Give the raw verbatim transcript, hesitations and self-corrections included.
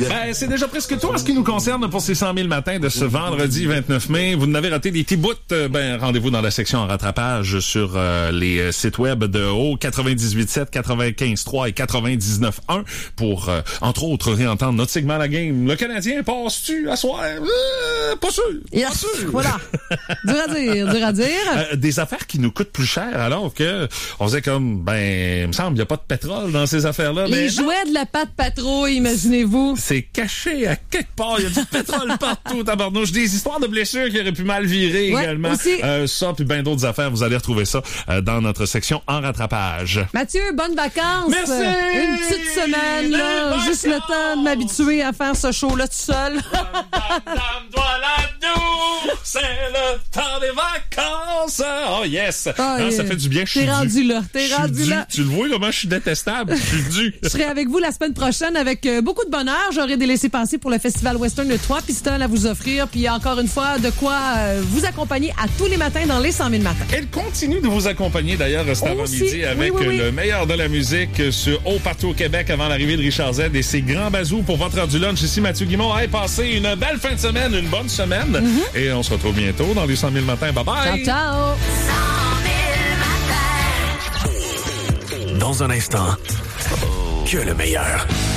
Ben, c'est déjà presque tout en ce qui nous concerne pour ces cent mille matins de ce vendredi vingt-neuf mai. Vous n'avez raté des petits bouts, ben, rendez-vous dans la section en rattrapage sur euh, les sites web de haut quatre-vingt-dix-huit sept, quatre-vingt-quinze trois et quatre-vingt-dix-neuf un pour, euh, entre autres, réentendre notre segment La Game. Le Canadien passe-tu à soir? Euh, pas sûr. Yes, pas sûr. Voilà. Dur à dire, dur à dire. Euh, des affaires qui nous coûtent plus cher alors que on faisait comme, ben, il me semble, il n'y a pas de pétrole dans ces affaires-là. Les mais jouets de la patte patrouille, imaginez-vous. C'est caché à quelque part. Il y a du pétrole partout, tabarnouche. Des histoires de blessures qui auraient pu mal virer ouais, également. Euh, ça, puis bien d'autres affaires, vous allez retrouver ça euh, dans notre section en rattrapage. Mathieu, bonnes vacances. Merci. Euh, une petite semaine, là. Juste le temps de m'habituer à faire ce show-là tout seul. C'est le temps des vacances. Oh yes. Ah, non, yeah. Ça fait du bien. Je suis T'es dû. rendu là. T'es Je rendu suis là. dû. Tu le vois comment je suis détestable. Je suis dû. Je serai avec vous la semaine prochaine avec euh, beaucoup de bonheur. J'aurai des laissez-passer pour le Festival Western de Trois Pistoles à vous offrir. Puis encore une fois, de quoi euh, vous accompagner à tous les matins dans les cent mille matins. Elle continue de vous accompagner d'ailleurs cet avant-midi avec oui, oui, oui. le meilleur de la musique sur Haut partout au Québec avant l'arrivée de Richard Z et ses grands bazous pour votre heure du lunch. Ici Mathieu Guimond. Hey, passez une belle fin de semaine, une bonne semaine. Mm-hmm. Et on se retrouve bientôt dans les cent mille matins. Bye bye! Ciao, ciao! Dans un instant, que le meilleur.